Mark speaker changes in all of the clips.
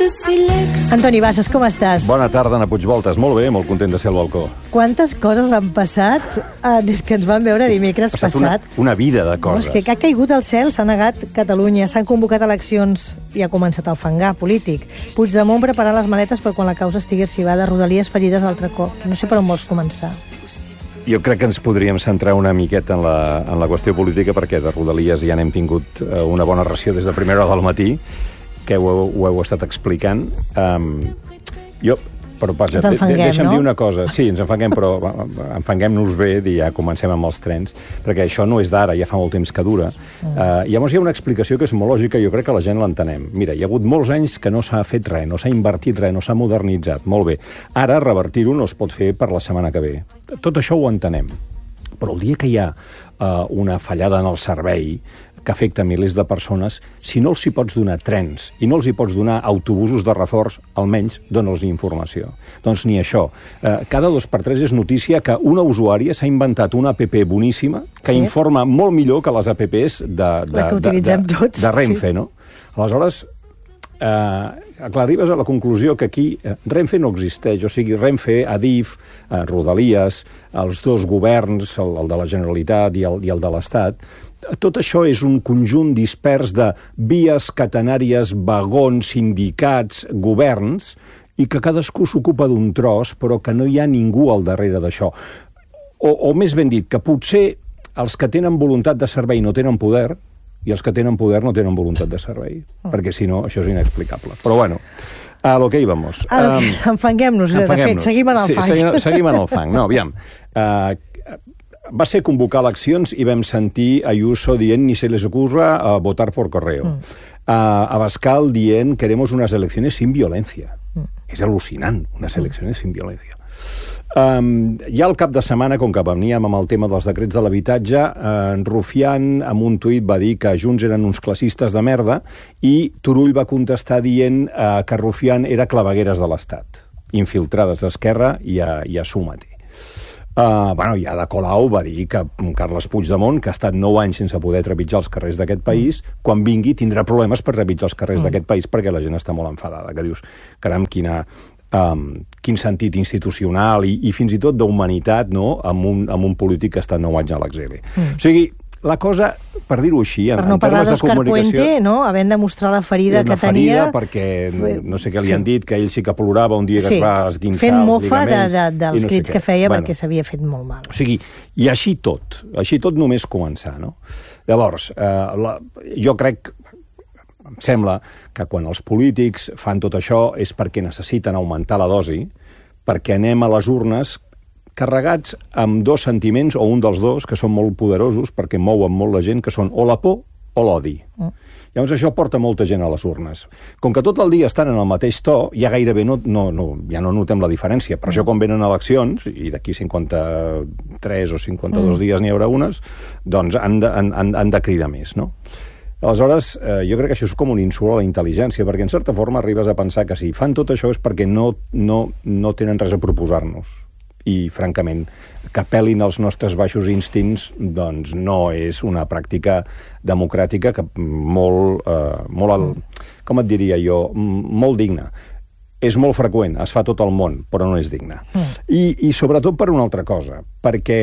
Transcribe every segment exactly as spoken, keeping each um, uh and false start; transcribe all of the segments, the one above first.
Speaker 1: Antoni Bassas, com estàs?
Speaker 2: Bona tarda, Anna Puigvoltes. Molt bé, molt content de ser al balcó.
Speaker 1: Quantes coses han passat eh, des que ens vam veure dimecres
Speaker 2: ha passat.
Speaker 1: passat?
Speaker 2: Una, una vida de coses.
Speaker 1: No, és que ha caigut al cel, s'ha negat Catalunya, s'han convocat eleccions i ha començat el fangar polític. Puigdemont preparant les maletes per quan la causa estigui arxivada, Rodalies fallides altre cop. No sé per on vols començar.
Speaker 2: Jo crec que ens podríem centrar una miqueta en la, en la qüestió política, perquè de Rodalies ja n'hem tingut una bona ració des de primera hora del matí, que ho, ho heu estat explicant. Um, jo, però vaja, de, de, deixa'm
Speaker 1: no?
Speaker 2: dir una cosa. Sí, ens enfanguem, però enfanguem-nos bé i ja comencem amb els trens, perquè això no és d'ara, ja fa molt temps que dura. Mm. Uh, llavors hi ha una explicació que és molt lògica, jo crec que la gent l'entenem. Mira, hi ha hagut molts anys que no s'ha fet res, no s'ha invertit res, no s'ha modernitzat. Molt bé. Ara, revertir-ho no es pot fer per la setmana que ve. Tot això ho entenem. Però el dia que hi ha uh, una fallada en el servei que afecta milers de persones, si no els hi pots donar trens i no els hi pots donar autobusos de reforç, almenys dona'ls informació. Doncs ni això. Eh, cada dos per tres és notícia que una usuària s'ha inventat una app boníssima que sí. informa molt millor que les apps de, de,
Speaker 1: la que utilitzem
Speaker 2: de, de,
Speaker 1: tots.
Speaker 2: de Renfe, sí. no? Aleshores, eh, clar, arribes a la conclusió que aquí eh, Renfe no existeix, o sigui, Renfe, Adif, eh, Rodalies, els dos governs, el, el de la Generalitat i el, i el de l'Estat, tot això és un conjunt dispers de vies catenàries, vagons, sindicats, governs, i que cadascú s'ocupa d'un tros, però que no hi ha ningú al darrere d'això. O, o més ben dit, que potser els que tenen voluntat de servei no tenen poder, i els que tenen poder no tenen voluntat de servei, oh. perquè si no, això és inexplicable. Però bueno, a lo que íbamos.
Speaker 1: Ah, um, enfanguem-nos, de fet, seguim en el
Speaker 2: sí,
Speaker 1: fang.
Speaker 2: Seguim, seguim en el fang. No, aviam. Uh, va ser convocar eleccions i vam sentir Ayuso dient ni se les ocurra uh, votar por correo. Mm. Uh, Abascal dient queremos unas elecciones sin violencia. Mm. És al·lucinant, unes eleccions mm. sin violencia. Um, ja al cap de setmana, com que veníem amb el tema dels decrets de l'habitatge, uh, Rufián, amb un tuit, va dir que Junts eren uns classistes de merda i Turull va contestar dient uh, que Rufián era clavegueres de l'Estat, infiltrades d'Esquerra i a, i a Súmate. Uh, bueno, ja de Colau va dir que Carles Puigdemont, que ha estat nou anys sense poder trepitjar els carrers d'aquest país, mm. quan vingui tindrà problemes per trepitjar els carrers mm. d'aquest país perquè la gent està molt enfadada. Que dius, caram, quina, um, quin sentit institucional i, i fins i tot d'humanitat, no?, amb un, amb un polític que ha estat nou anys a l'exili. Mm. O sigui, la cosa, per dir-ho així, en,
Speaker 1: per no
Speaker 2: en termes de comunicació...
Speaker 1: Per no parlar d'Òscar Puente, no?, havent de mostrar la ferida que
Speaker 2: Una
Speaker 1: tenia...
Speaker 2: ferida perquè no sé què li sí. han dit, que ell sí que plorava un dia que sí. es va esguinçar
Speaker 1: fent
Speaker 2: els
Speaker 1: mofa
Speaker 2: lligaments...
Speaker 1: De, de, dels
Speaker 2: no
Speaker 1: crits
Speaker 2: sé
Speaker 1: que feia
Speaker 2: bueno,
Speaker 1: perquè s'havia fet molt mal.
Speaker 2: O sigui, i així tot, així tot només començar, no? Llavors, eh, la, jo crec, em sembla, que quan els polítics fan tot això és perquè necessiten augmentar la dosi, perquè anem a les urnes carregats amb dos sentiments, o un dels dos, que són molt poderosos, perquè mouen molt la gent, que són o la por o l'odi. Mm. Llavors això porta molta gent a les urnes. Com que tot el dia estan en el mateix to, ja gairebé no, no, no, ja no notem la diferència. Per mm. això quan venen eleccions, i d'aquí cinquanta-tres o cinquanta-dos mm. dies n'hi haurà unes, doncs han de, han, han, han de cridar més, no? Aleshores, eh, jo crec que això és com un insult a la intel·ligència, perquè en certa forma arribes a pensar que si fan tot això és perquè no, no, no tenen res a proposar-nos. I, francament, que apel·lin als nostres baixos instints, doncs no és una pràctica democràtica que molt, eh, molt al, com et diria jo, molt digna. És molt freqüent, es fa tot el món, però no és digna. Mm. I, I sobretot per una altra cosa, perquè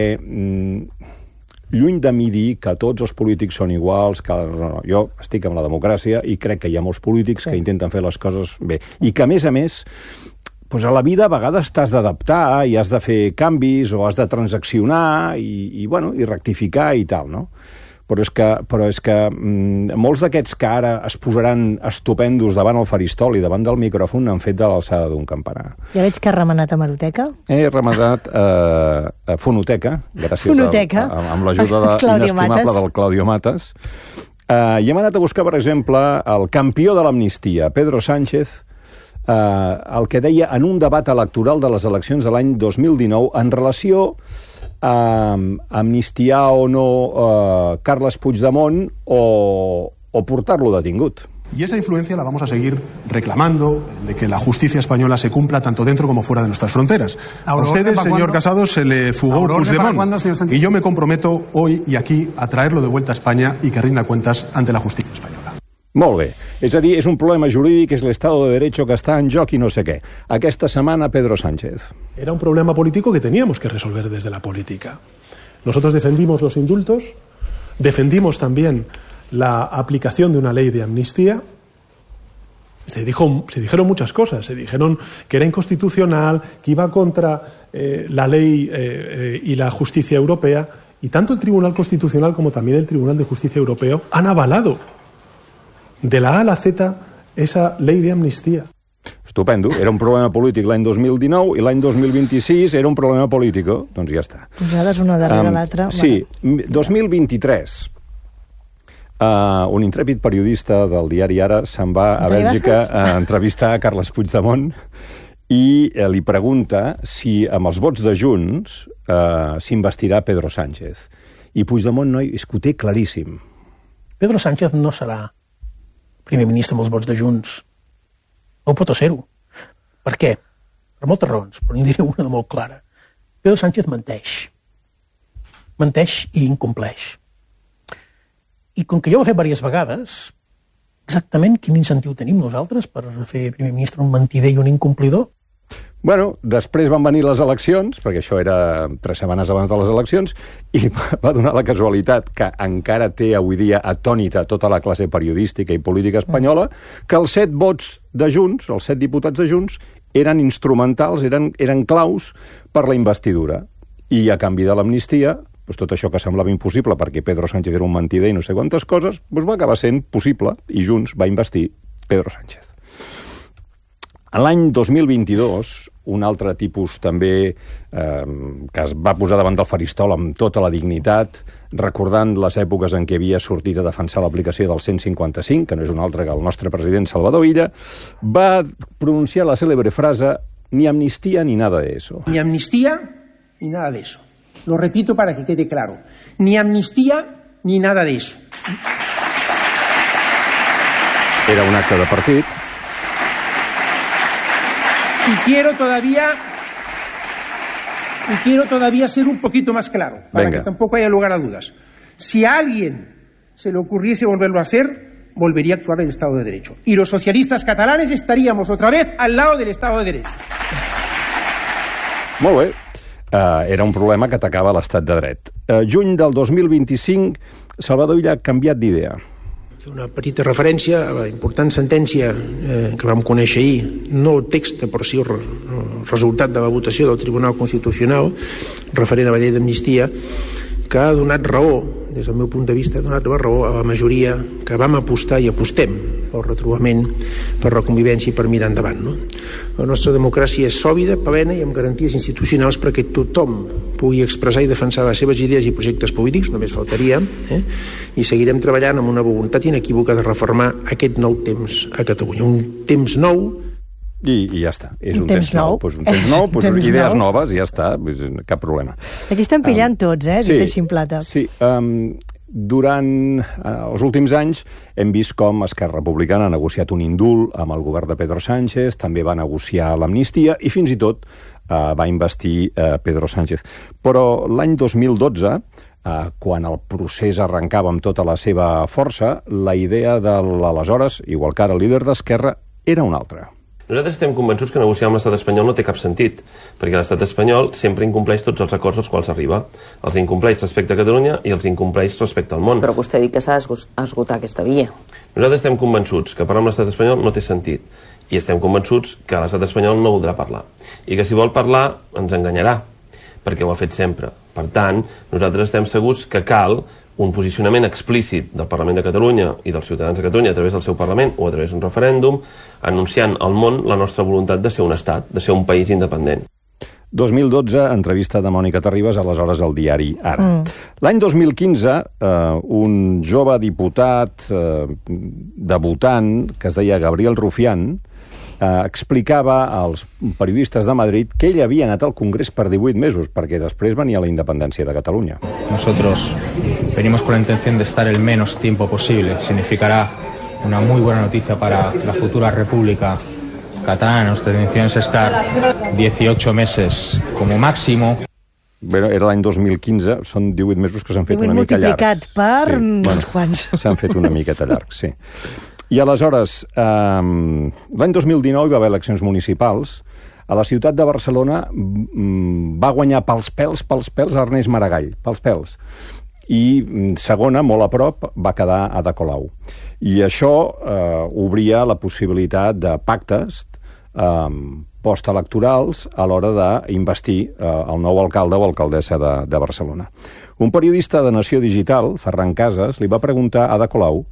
Speaker 2: mm, lluny de mi dir que tots els polítics són iguals, que no, no, jo estic amb la democràcia i crec que hi ha molts polítics sí. que intenten fer les coses bé. I que, a més a més, doncs a la vida a vegades t'has d'adaptar i has de fer canvis o has de transaccionar i, i, bueno, i rectificar i tal, no? Però és que, però és que mm, molts d'aquests que ara es posaran estupendos davant el faristol i davant del micròfon han fet de l'alçada d'un campanar.
Speaker 1: Ja veig que has remenat a Hemeroteca.
Speaker 2: He remenat eh, a Fonoteca, gràcies
Speaker 1: Fonoteca.
Speaker 2: A, a, amb l'ajuda de, inestimable del Claudio Matas. Eh, I hem anat a buscar, per exemple, el campió de l'amnistia, Pedro Sánchez, Uh, el que deia en un debat electoral de les eleccions de l'any dos mil dinou en relació a uh, amnistiar o no uh, Carles Puigdemont o, o portar-lo detingut.
Speaker 3: Y esa influencia la vamos a seguir reclamando, de que la justicia española se cumpla tanto dentro como fuera de nuestras fronteras. A ustedes, señor Casado, se le fugó Puigdemont, y yo me comprometo hoy y aquí a traerlo de vuelta a España y que rinda cuentas ante la justicia española.
Speaker 2: Molt bé. És a dir, és un problema jurídic, és l'Estado de Derecho que està en joc i no sé què. Aquesta setmana, Pedro Sánchez.
Speaker 3: Era un problema político que teníamos que resolver desde la política. Nosotros defendimos los indultos, defendimos también la aplicación de una ley de amnistía. Se, dijo, se dijeron muchas cosas. Se dijeron que era inconstitucional, que iba contra eh, la ley eh, eh, y la justicia europea. Y tanto el Tribunal Constitucional como también el Tribunal de Justicia Europeo han avalado de la A a la Z esa ley de amnistía.
Speaker 2: Estupendo. Era un problema polític l'any dos mil dinou i l'any dos mil vint-i-sis era un problema polític. Doncs ja està.
Speaker 1: Pues ara és una darrere um, l'altra.
Speaker 2: Sí. dos mil vint-i-tres. Uh, un intrèpid periodista del diari Ara se'n va a Bèlgica a entrevistar a Carles Puigdemont i uh, li pregunta si amb els vots de Junts uh, s'investirà Pedro Sánchez. I Puigdemont, noi, és que ho té claríssim.
Speaker 4: Pedro Sánchez no serà primer ministre amb els vots de Junts. No pot ser-ho. Per què? Per moltes raons, però n'hi diré una de molt clara. Pedro Sánchez menteix. Menteix i incompleix. I com que ja ho ha fet diverses vegades, exactament quin incentiu tenim nosaltres per fer primer ministre un mentider i un incomplidor?
Speaker 2: Bueno, després van venir les eleccions, perquè això era tres setmanes abans de les eleccions, i va donar la casualitat que encara té avui dia atònita tota la classe periodística i política espanyola, que els set vots de Junts, els set diputats de Junts, eren instrumentals, eren, eren claus per la investidura. I a canvi de l'amnistia, doncs tot això que semblava impossible perquè Pedro Sánchez era un mentider i no sé quantes coses, doncs va acabar sent possible i Junts va investir Pedro Sánchez. L'any dos mil vint-i-dos, un altre tipus també eh, que es va posar davant del faristol amb tota la dignitat, recordant les èpoques en què havia sortit a defensar l'aplicació del cent cinquanta cinc, que no és un altre que el nostre president Salvador Illa, va pronunciar la cèlebre frase «ni amnistía ni nada de eso».
Speaker 5: Ni amnistía ni nada de eso. Lo repito para que quede claro. Ni amnistía ni nada de eso.
Speaker 2: Era un acte de partit.
Speaker 5: Y quiero todavía y quiero todavía ser un poquito más claro, para Venga. que tampoco haya lugar a dudas. Si a alguien se le ocurriese volverlo a hacer, volvería a actuar el Estado de Derecho. Y los socialistas catalanes estaríamos otra vez al lado del Estado de Derecho.
Speaker 2: Molt bé. Uh, era un problema que atacava l'estat de dret. Uh, juny del dos mil vint-i-cinc, Salvador Illa ha canviat d'idea.
Speaker 4: Una petita referència a la important sentència eh, que vam conèixer ahir, no el text, però sí el, el resultat de la votació del Tribunal Constitucional referent a la llei d'amnistia, que ha donat raó, des del meu punt de vista, ha donat la raó a la majoria que vam apostar i apostem pel retrobament, per la convivència i per mirar endavant. No? La nostra democràcia és sòlida, plena i amb garanties institucionals perquè tothom pugui expressar i defensar les seves idees i projectes polítics, només faltaria, eh? i seguirem treballant amb una voluntat inequívoca de reformar aquest nou temps a Catalunya. Un temps nou.
Speaker 2: I, i ja està. És un, un temps, temps nou. nou. Pues un temps nou, pues temps idees nou. noves, i ja està. Cap problema.
Speaker 1: Aquí estan pillant um, tots, eh?
Speaker 2: Sí,
Speaker 1: Dit plata.
Speaker 2: Sí. Um, durant uh, els últims anys hem vist com Esquerra Republicana ha negociat un indult amb el govern de Pedro Sánchez, també va negociar l'amnistia i fins i tot uh, va investir uh, Pedro Sánchez. Però l'any dos mil dotze, uh, quan el procés arrencava amb tota la seva força, la idea de l'aleshores, igual que ara líder d'Esquerra, era una altra.
Speaker 6: Nosaltres estem convençuts que negociar amb l'estat espanyol no té cap sentit, perquè l'estat espanyol sempre incompleix tots els acords als quals arriba. Els incompleix respecte a Catalunya i els incompleix respecte al món.
Speaker 7: Però vostè ha dit que s'ha d'esgotar aquesta via.
Speaker 6: Nosaltres estem convençuts que parlar amb l'estat espanyol no té sentit, i estem convençuts que l'estat espanyol no voldrà parlar, i que si vol parlar ens enganyarà, perquè ho ha fet sempre. Per tant, nosaltres estem segurs que cal un posicionament explícit del Parlament de Catalunya i dels ciutadans de Catalunya a través del seu Parlament o a través d'un referèndum, anunciant al món la nostra voluntat de ser un estat, de ser un país independent.
Speaker 2: dos mil dotze, entrevista de Mònica Terribas, aleshores al diari Ara. Mm. L'any dos mil quinze, eh, un jove diputat eh, debutant, que es deia Gabriel Rufián, eh, explicava als periodistes de Madrid que ell havia anat al Congrés per divuit mesos, perquè després venia la independència de Catalunya.
Speaker 8: Nosotros venimos con la intención de estar el menos tiempo posible. Significará una muy buena noticia para la futura República Catalana. Nuestra intención es estar dieciocho meses como máximo.
Speaker 2: Bé, era l'any dos mil quinze, són divuit mesos que s'han fet una mica llargs.
Speaker 1: Multiplicat per
Speaker 2: sí,
Speaker 1: uns
Speaker 2: bueno,
Speaker 1: quants.
Speaker 2: S'han fet una miqueta llargs, sí. I aleshores, eh, l'any dos mil dinou hi va haver eleccions municipals. A la ciutat de Barcelona va guanyar pels pèls, pels pèls, Ernest Maragall, pels pèls. I segona, molt a prop, va quedar Ada Colau. I això eh, obria la possibilitat de pactes eh, postelectorals a l'hora d'investir eh, el nou alcalde o alcaldessa de, de Barcelona. Un periodista de Nació Digital, Ferran Casas, li va preguntar a Ada Colau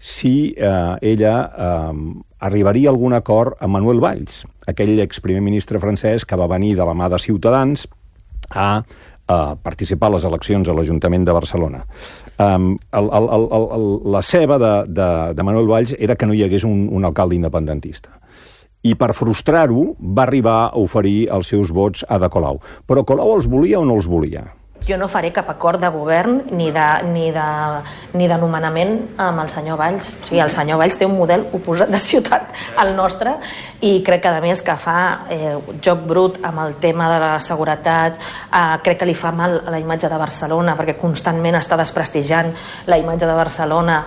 Speaker 2: si eh, ella eh, arribaria a algun acord amb Manuel Valls, aquell exprimer ministre francès que va venir de la mà de Ciutadans a, a participar a les eleccions a l'Ajuntament de Barcelona. Um, el, el, el, el, la ceba de, de, de Manuel Valls era que no hi hagués un, un alcalde independentista. I per frustrar-ho va arribar a oferir els seus vots a Ada Colau. Però Colau els volia o no els volia?
Speaker 9: Jo no faré cap acord de govern ni de, ni de, ni de nomenament amb el senyor Valls. O sigui, el senyor Valls té un model oposat de ciutat al nostre i crec que, a més, que fa eh, joc brut amb el tema de la seguretat. Eh, crec que li fa mal a la imatge de Barcelona perquè constantment està desprestigiant la imatge de Barcelona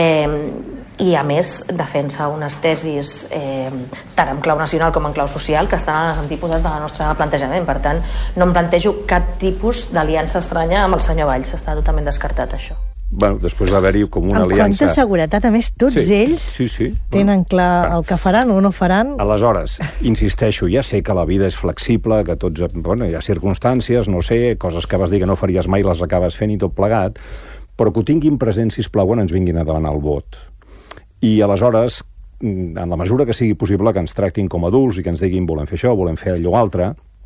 Speaker 9: eh, i, a més, defensa unes tesis eh, tant en clau nacional com en clau social que estan a les antípodes del nostre plantejament. Per tant, no em plantejo cap tipus d'aliança estranya amb el senyor Valls. Està totalment descartat, això.
Speaker 2: Bueno, després va haver-hi com una
Speaker 1: amb
Speaker 2: aliança...
Speaker 1: Amb quanta seguretat, a més, tots
Speaker 2: sí,
Speaker 1: ells
Speaker 2: sí, sí.
Speaker 1: tenen clar el que faran o no faran.
Speaker 2: Aleshores, insisteixo, ja sé que la vida és flexible, que tots... Bueno, hi ha circumstàncies, no sé, coses que vas dir que no faries mai, les acabes fent i tot plegat, però que ho tinguin present, sisplau, quan ens vinguin a demanar el vot. I aleshores, en la mesura que sigui possible, que ens tractin com adults i que ens diguin volem fer això, volem fer allò altre,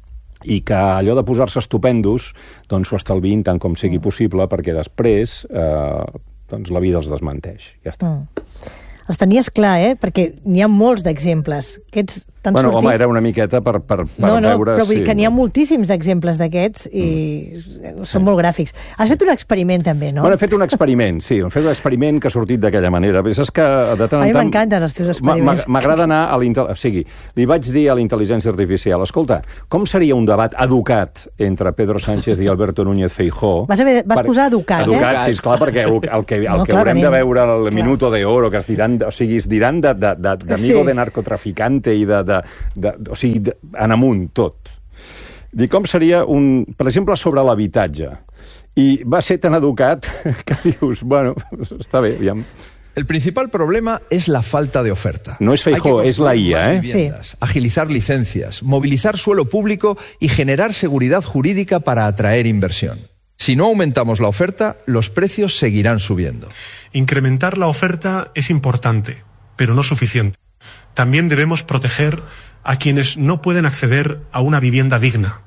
Speaker 2: i que allò de posar-se estupendos doncs ho estalviïn tant com sigui possible, perquè després eh, doncs la vida els desmenteix. Ja està.
Speaker 1: Mm. Els tenies clar, eh? Perquè n'hi ha molts d'exemples. Aquests t'han
Speaker 2: bueno,
Speaker 1: sortit...
Speaker 2: home, era una miqueta per, per, per
Speaker 1: no, no,
Speaker 2: veure...
Speaker 1: però vull dir
Speaker 2: sí,
Speaker 1: que n'hi ha
Speaker 2: no.
Speaker 1: moltíssims d'exemples d'aquests i mm. són sí. molt gràfics. Has fet un experiment, també, no?
Speaker 2: Bueno, he fet un experiment, sí. He fet un experiment que ha sortit d'aquella manera. Saps que de tant en tant...
Speaker 1: A mi m'encanten els teus experiments.
Speaker 2: M'agrada anar a l'intel... O sigui, li vaig dir a la intel·ligència artificial, escolta, com seria un debat educat entre Pedro Sánchez i Alberto Núñez Feijóo?
Speaker 1: Vas, haver, vas per... posar educat,
Speaker 2: educat,
Speaker 1: eh?
Speaker 2: Educat, sí, esclar, perquè el, el que, el
Speaker 1: no,
Speaker 2: que haurem de veure el
Speaker 1: clar.
Speaker 2: Minuto de Oro, que es diran, o sigui, es diran de, de, de, d'amigo sí. de narcotraficante i de... de, de, de o sigui, de, en amunt, tot. Dic, com seria un... Per exemple, sobre l'habitatge. I va ser tan educat que dius, bueno, està bé, aviam.
Speaker 10: El principal problema es la falta de oferta.
Speaker 2: No es Feijóo, es la I A, ¿eh?
Speaker 10: Sí. Agilizar licencias, movilizar suelo público y generar seguridad jurídica para atraer inversión. Si no aumentamos la oferta, los precios seguirán subiendo.
Speaker 3: Incrementar la oferta es importante, pero no suficiente. También debemos proteger a quienes no pueden acceder a una vivienda digna.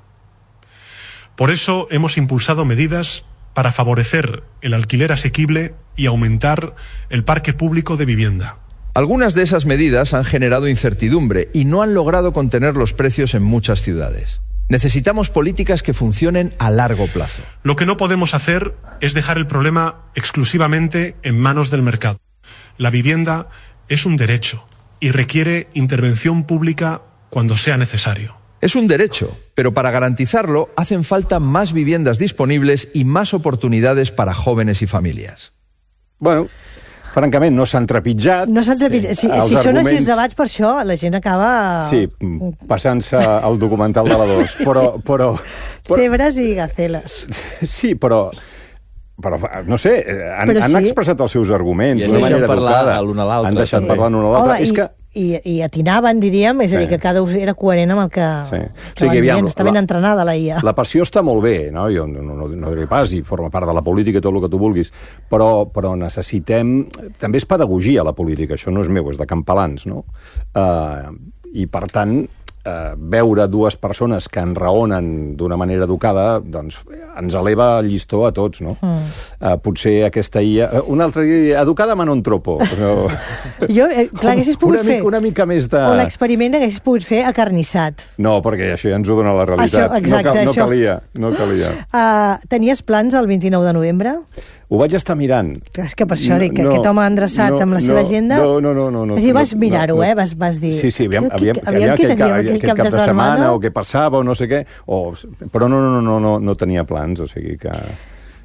Speaker 3: Por eso hemos impulsado medidas para favorecer el alquiler asequible y aumentar el parque público de vivienda.
Speaker 10: Algunas de esas medidas han generado incertidumbre y no han logrado contener los precios en muchas ciudades. Necesitamos políticas que funcionen a largo plazo.
Speaker 3: Lo que no podemos hacer es dejar el problema exclusivamente en manos del mercado. La vivienda es un derecho y requiere intervención pública cuando sea necesario.
Speaker 10: Es un derecho, pero para garantizarlo hacen falta más viviendas disponibles y más oportunidades para jóvenes y familias.
Speaker 2: Bueno, francament, no s'han trepitjat.
Speaker 1: No s'han trepitjat. Sí. Si, si arguments... són així els debats, per això la gent acaba...
Speaker 2: Sí, passant-se al documental de la dos. Però, però, però...
Speaker 1: Cebres i gaceles.
Speaker 2: Sí, però... Però, no sé, han,
Speaker 1: però sí.
Speaker 2: han expressat els seus arguments.
Speaker 11: I ens deixen parlar l'un a l'altre.
Speaker 2: Han deixat
Speaker 11: també.
Speaker 2: parlar l'un a l'altre.
Speaker 1: Hola,
Speaker 2: és
Speaker 1: i,
Speaker 2: que...
Speaker 1: i, i atinaven, diríem, és a dir,
Speaker 2: sí.
Speaker 1: que cada un era coherent amb el que,
Speaker 2: sí.
Speaker 1: que sí, van dient. Està ben la, entrenada, la I A.
Speaker 2: La passió està molt bé, no? Jo no, no, no diré pas, i forma part de la política i tot el que tu vulguis, però, però necessitem... També és pedagogia, la política, això no és meu, és de Campalans, no? Uh, I, per tant, uh, veure dues persones que enraonen d'una manera educada, doncs ens eleva el llistó a tots, no? Mm. Uh, potser aquesta I A... Uh, una altra I A, educada ma non troppo. Però...
Speaker 1: jo, eh, clar, haguessis pogut
Speaker 2: una
Speaker 1: fer...
Speaker 2: Mica, una mica més de...
Speaker 1: O l'experiment haguessis pogut fer acarnissat.
Speaker 2: No, perquè això ja ens ho dona la realitat.
Speaker 1: Això, exacte,
Speaker 2: no, cal, no
Speaker 1: això.
Speaker 2: calia, no calia.
Speaker 1: Uh, tenies plans el vint-i-nou de novembre?
Speaker 2: Ho vaig estar mirant.
Speaker 1: És que per això dic que
Speaker 2: no,
Speaker 1: aquest home endreçat
Speaker 2: no,
Speaker 1: amb la seva
Speaker 2: no,
Speaker 1: agenda...
Speaker 2: No, no, no. no, no
Speaker 1: és dir, vas
Speaker 2: no,
Speaker 1: mirar-ho,
Speaker 2: no,
Speaker 1: eh? Vas, vas dir...
Speaker 2: Sí, sí, aviam, aviam,
Speaker 1: aviam, aviam què
Speaker 2: aquest,
Speaker 1: teníem
Speaker 2: aquest cap de setmana, setmana o què passava o no sé què. O, però no, no, no, no, no tenia plans, o sigui que...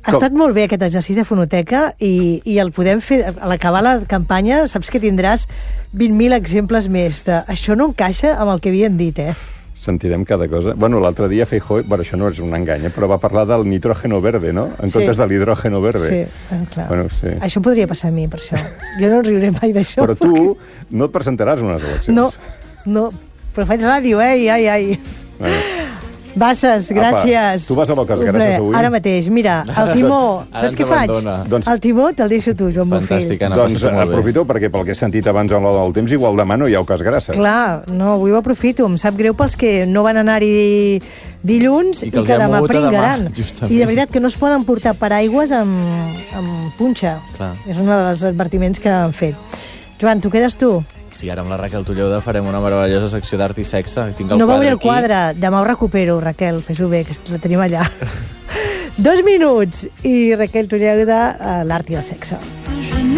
Speaker 1: Ha Com? estat molt bé aquest exercici de fonoteca i, i el podem fer, a l'acabar la campanya, saps que tindràs vint mil exemples més de això no encaixa amb el que havien dit, eh?
Speaker 2: Sentirem cada cosa. Bueno, l'altre dia Feijóo, bueno, això no és un engany, però va parlar del nitrógeno verde, no? En sí. comptes de l'hidrògeno verde.
Speaker 1: Sí, clar.
Speaker 2: Bueno, sí.
Speaker 1: Això podria passar a mi, per això. Jo no riuré mai d'això.
Speaker 2: Però tu perquè... no et presentaràs unes eleccions.
Speaker 1: No, no. Però faig ràdio, eh? Ai, ai. Bueno. Basses, gràcies.
Speaker 2: Apa, tu vas a poques gràcies avui?
Speaker 1: Ara mateix, mira, el timó, saps què faig? Doncs... El timó te'l deixo tu, Joan Bofill.
Speaker 2: Doncs aprofito perquè pel que he sentit abans en l'hora del temps, igual demà no hi ha poques gràcies.
Speaker 1: Clar, no, avui ho aprofito. Em sap greu pels que no van anar-hi dilluns i que, i que demà pringaran. Demà, I de veritat que no es poden portar paraigües amb, amb punxa. Clar. És un dels advertiments que han fet. Joan, tu quedes tu?
Speaker 11: Sí, ara amb la Raquel Tulleuda farem una meravellosa secció d'art i sexe. Tinc el
Speaker 1: no veuré el
Speaker 11: aquí.
Speaker 1: quadre. Demà ho recupero, Raquel. Fes-ho bé, que la tenim allà. Dos minuts i Raquel Tulleuda, l'art i el sexe.